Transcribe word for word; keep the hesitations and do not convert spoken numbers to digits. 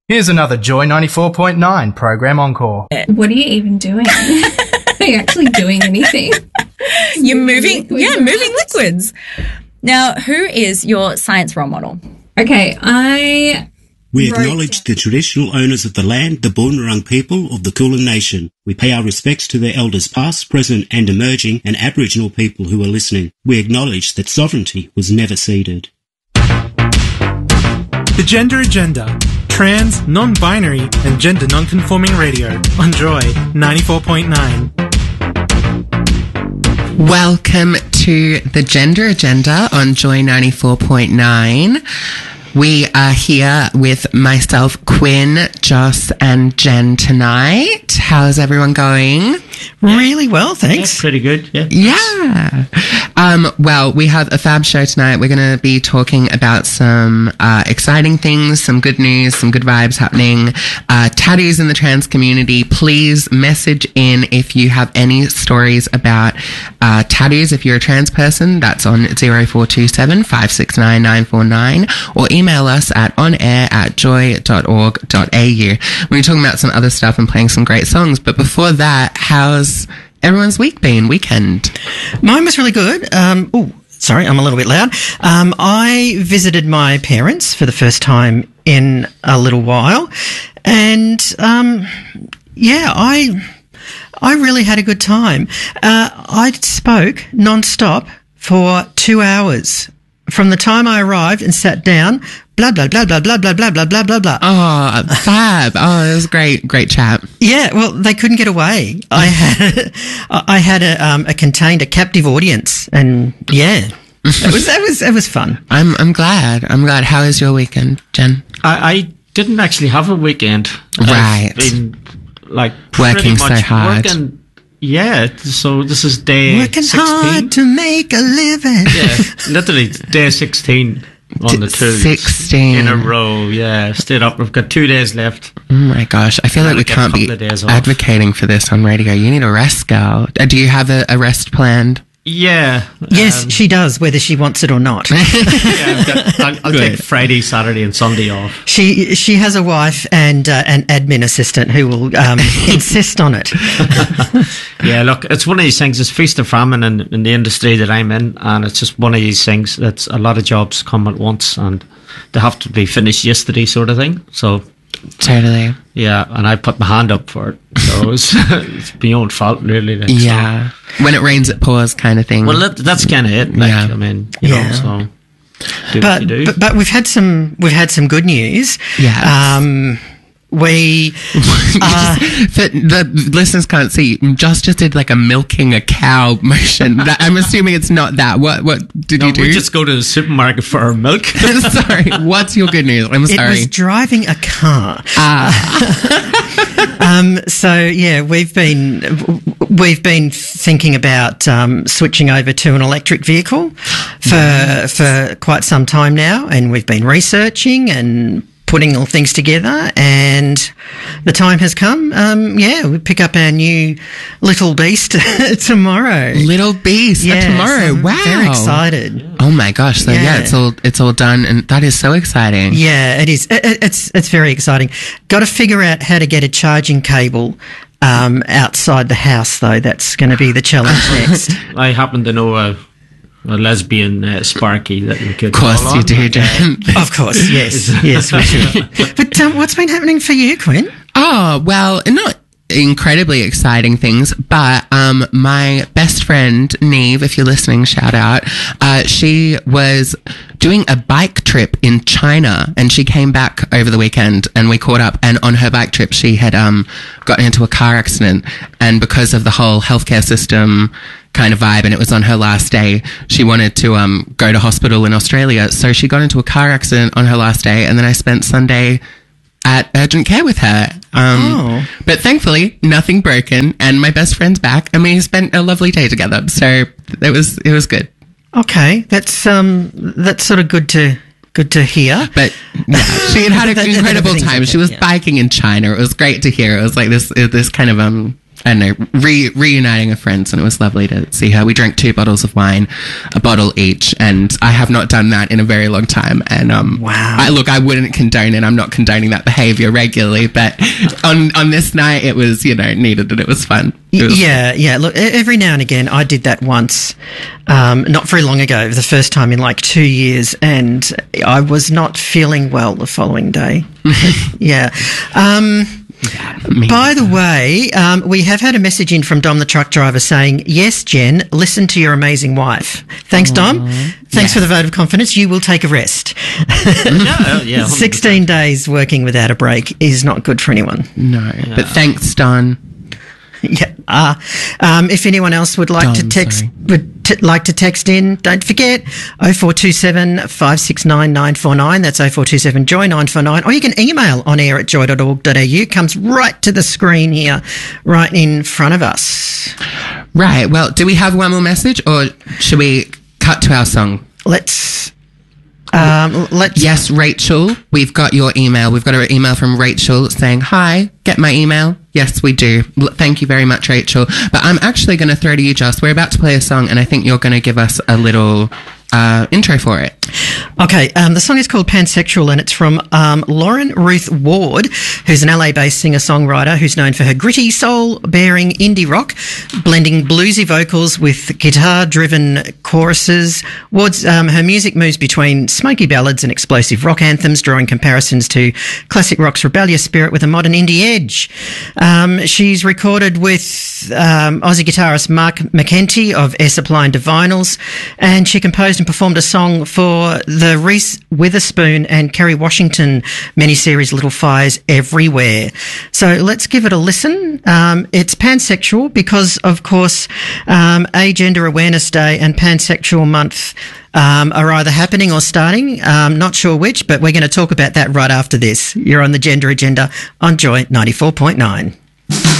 Here's another Joy ninety-four point nine program encore. What are you even doing? Are you actually doing anything? You're moving, yeah, moving liquids. Now, who is your science role model? Okay, I... We acknowledge the traditional owners of the land, the Boonwurrung people of the Kulin Nation. We pay our respects to their elders past, present and emerging, and Aboriginal people who are listening. We acknowledge that sovereignty was never ceded. The Gender Agenda. Trans, non-binary and gender non-conforming radio on Joy ninety-four point nine. Welcome to the Gender Agenda on Joy ninety-four point nine. We are here with myself, Quinn, Joss and Jen tonight. How's everyone going? Really well, thanks. Yeah, pretty good, yeah. Yeah. Um, well, we have a fab show tonight. We're going to be talking about some uh, exciting things, some good news, some good vibes happening, uh, tattoos in the trans community. Please message in if you have any stories about uh, tattoos. If you're a trans person, that's on zero four two seven, five six nine, nine four nine, or email us at onair at joy dot org dot a u. We're talking about some other stuff and playing some great songs. But before that, how's everyone's week been, weekend? Mine was really good. Um, oh, sorry, I'm a little bit loud. Um, I visited my parents for the first time in a little while. And, um, yeah, I, I really had a good time. Uh, I spoke non-stop for two hours. From the time I arrived and sat down, blah, blah, blah, blah, blah, blah, blah, blah, blah, blah, blah. Oh, fab. Oh, it was great. Great chat. Yeah, well, they couldn't get away. I had, I had a, um, a contained, a captive audience, and yeah, it was, it was, it was fun. I'm, I'm glad. I'm glad. How is your weekend, Jen? I, I didn't actually have a weekend. Right. I've been, like, working so hard. Working, yeah, so this is day Working sixteen. hard to make a living. Yeah, literally day sixteen on the tours. sixteen. In a row, yeah. Stayed up. We've got two days left. Oh my gosh. I feel And like we I'll get a can't be couple of days off. advocating for this on radio. You need a rest, girl. Uh, Do you have a, a rest planned? Yeah. Yes, um, she does, whether she wants it or not. yeah, I've got, I'll, I'll take Friday, Saturday and Sunday off. She she has a wife and uh, an admin assistant who will um, insist on it. Yeah, look, it's one of these things. It's feast or famine in, in the industry that I'm in, and it's just one of these things that's a lot of jobs come at once, and they have to be finished yesterday, sort of thing. So, Totally. yeah, and I put my hand up for it, so it's, it's beyond fault, really. Like, Yeah. When it rains, it pours kind of thing. So. Well, that, that's kind of it. Like, Yeah. I mean, you Yeah. know, so do what But, you do. but but we've had some we've had some good news. Yes. Um, we uh, For the listeners can't see, Joss just did like a milking a cow motion. That, I'm assuming it's not that. What What did no, you do? we just go to the supermarket for our milk. Sorry. What's your good news? I'm it sorry. was driving a car. Ah. Um, so yeah, we've been we've been thinking about um, switching over to an electric vehicle for Nice. for quite some time now, and we've been researching and putting all things together, and the time has come. Um, yeah, we pick up our new little beast tomorrow. Little Beast uh, Yeah, tomorrow. so I'm Wow. very excited. Oh my gosh. So yeah. Yeah. it's all it's all done, and that is so exciting. Yeah, it is. It, it- it's it's very exciting. Got to figure out how to get a charging cable um, outside the house, though. That's going to be the challenge next. I happen to know a, a lesbian uh, Sparky that we could Of course call you on. do, Jen. Of course, yes, yes, we should. But um, what's been happening for you, Quinn? Oh, well, not incredibly exciting things, but um, my best friend, Neve, if you're listening, shout out, uh, she was doing a bike trip in China, and she came back over the weekend, and we caught up, and on her bike trip, she had um, gotten into a car accident, and because of the whole healthcare system kind of vibe, and it was on her last day, she wanted to um, go to hospital in Australia, so she got into a car accident on her last day, and then I spent Sunday at urgent care with her. Um, Oh. But thankfully, nothing broken, and my best friend's back, and we spent a lovely day together. So it was it was good. Okay, that's um, that's sort of good to good to hear. But yeah, she had had That- an that incredible everything's time. okay, She was yeah. biking in China. It was great to hear. It was like this this kind of um I don't know, re- reuniting with friends, and it was lovely to see her. We drank two bottles of wine, a bottle each, and I have not done that in a very long time. And um, Wow. I, look, I wouldn't condone it. I'm not condoning that behaviour regularly, but on on this night, it was, you know, needed and it was fun. It was Yeah, yeah. Look, e- every now and again, I did that once, um, not very long ago, the first time in like two years, and I was not feeling well the following day. yeah. Um, me. by the way, um, we have had a message in from Dom the truck driver saying, yes, Jen, listen to your amazing wife. Thanks, Dom. Thanks for the vote of confidence. You will take a rest. yeah, yeah. one hundred percent. sixteen days working without a break is not good for anyone. No, but thanks, Don. Yeah. Uh, um, if anyone else would like Dom, to text, sorry. would t- like to text in, don't forget oh four two seven, five six nine, nine four nine. That's oh four two seven, joy nine four nine. Or you can email on air at joy dot org dot a u. Comes right to the screen here, right in front of us. Right. Well, do we have one more message, or should we cut to our song? Let's, um, let's, Yes, Rachel, we've got your email. We've got an email from Rachel saying, hi, get my email. Yes, we do. L- Thank you very much, Rachel. But I'm actually going to throw to you, Joss. We're about to play a song, and I think you're going to give us a little uh, intro for it. Okay, um, the song is called Pansexual, and it's from um, Lauren Ruth Ward, who's an L A-based singer-songwriter who's known for her gritty, soul-bearing indie rock, blending bluesy vocals with guitar-driven choruses. Ward's, um, her music moves between smoky ballads and explosive rock anthems, drawing comparisons to classic rock's rebellious spirit with a modern indie edge. Um, she's recorded with um, Aussie guitarist Mark McEntee of Air Supply and Divinals, and she composed and performed a song for the Reese Witherspoon and Kerry Washington miniseries Little Fires Everywhere. So let's give it a listen. Um, it's pansexual because, of course, um, Agender Awareness Day and Pansexual Month um, are either happening or starting. Um, not sure which, but we're going to talk about that right after this. You're on the Gender Agenda on Joy ninety-four point nine.